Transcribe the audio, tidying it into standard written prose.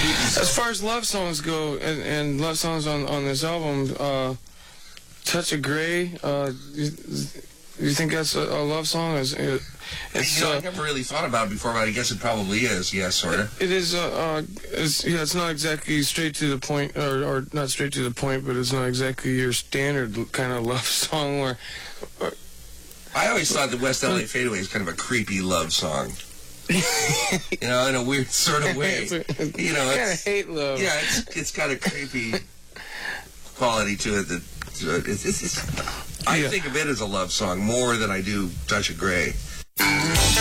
As far as love songs go, and love songs on this album, Touch of Grey, you think that's a love song? I never really thought about it before, but I guess it probably is. Yeah, sort of. It is. It's not exactly straight to the point, or not straight to the point, but it's not exactly your standard kind of love song. Where I always thought that West LA Fadeaway is kind of a creepy love song. You know, in a weird sort of way. You know, kind of hate love. Yeah, it's got a creepy quality to it that I think of it as a love song more than I do Touch of Grey.